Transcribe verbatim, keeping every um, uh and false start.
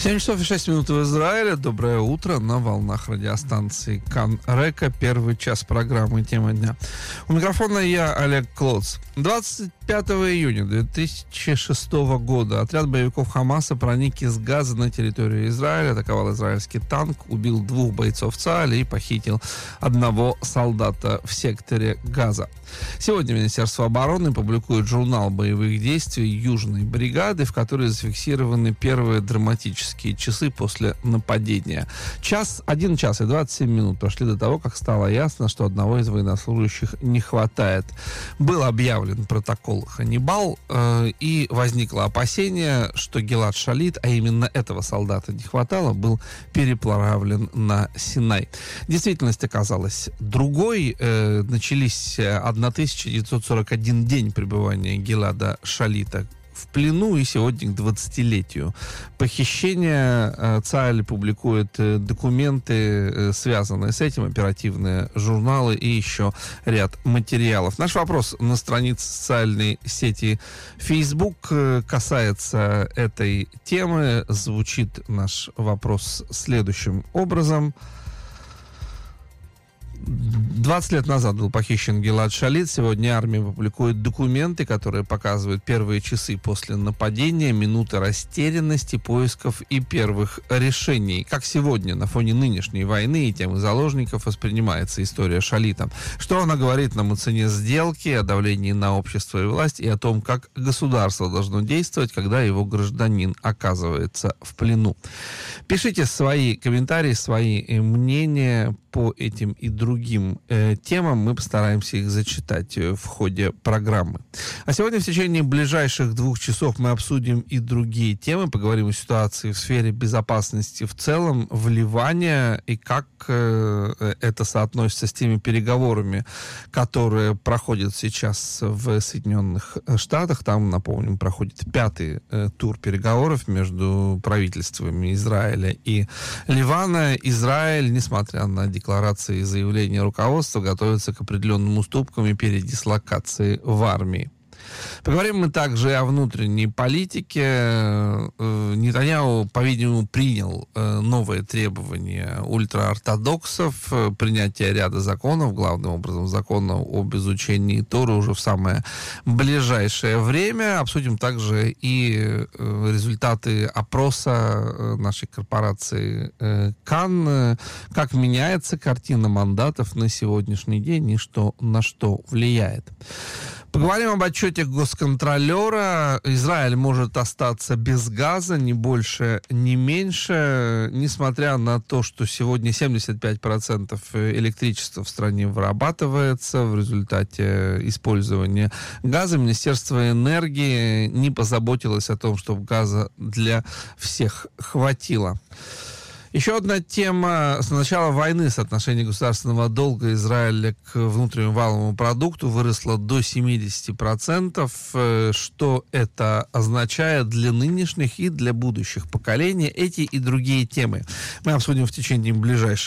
семь часов и шесть минут в Израиле. Доброе утро на волнах радиостанции Кан Река. Первый час программы «Тема дня». У микрофона я, Олег Клоц. двадцать пятого июня две тысячи шестого года отряд боевиков Хамаса проник из Газа на территорию Израиля, атаковал израильский танк, убил двух бойцов ЦААЛа и похитил одного солдата в секторе Газа. Сегодня Министерство обороны публикует журнал боевых действий Южной бригады, в которой зафиксированы первые драматические часы после нападения. Час, один час и двадцать семь минут прошли до того, как стало ясно, что одного из военнослужащих не хватает. Был объявлен протокол Ханнибал, э, и возникло опасение, что Гилад Шалит, а именно этого солдата не хватало, был переправлен на Синай. Действительность оказалась другой. Э, начались тысяча девятьсот сорок один день пребывания Гилада Шалита в плену, и сегодня к двадцатилетию похищения. ЦААЛ публикует документы, связанные с этим, оперативные журналы и еще ряд материалов. Наш вопрос на странице социальной сети Facebook касается этой темы. Звучит наш вопрос следующим образом. двадцать лет назад был похищен Гилад Шалит. Сегодня армия публикует документы, которые показывают первые часы после нападения, минуты растерянности, поисков и первых решений. Как сегодня на фоне нынешней войны и темы заложников воспринимается история Шалита? Что она говорит нам о цене сделки, о давлении на общество и власть и о том, как государство должно действовать, когда его гражданин оказывается в плену? Пишите свои комментарии, свои мнения по этим и другим э, темам. Мы постараемся их зачитать э, в ходе программы. А сегодня в течение ближайших двух часов мы обсудим и другие темы. Поговорим о ситуации в сфере безопасности в целом, в Ливане, и как э, это соотносится с теми переговорами, которые проходят сейчас в Соединенных Штатах. Там, напомним, проходит пятый э, тур переговоров между правительствами Израиля и Ливана. Израиль, несмотря на декларации и заявления руководства, готовится к определенным уступкам и передислокации в армии. Поговорим мы также и о внутренней политике. Нетаньяху, по-видимому, принял новые требования ультраортодоксов, принятие ряда законов, главным образом закона об изучении Торы уже в самое ближайшее время. Обсудим также и результаты опроса нашей корпорации Кан, как меняется картина мандатов на сегодняшний день и что, на что влияет. Поговорим об отчете госконтролера. Израиль может остаться без газа, ни больше, ни меньше, несмотря на то, что сегодня семьдесят пять процентов электричества в стране вырабатывается в результате использования газа. Министерство энергии не позаботилось о том, чтобы газа для всех хватило. Еще одна тема. С начала войны соотношение государственного долга Израиля к внутреннему валовому продукту выросло до семьдесят процентов. Что это означает для нынешних и для будущих поколений? Эти и другие темы мы обсудим в течение ближайших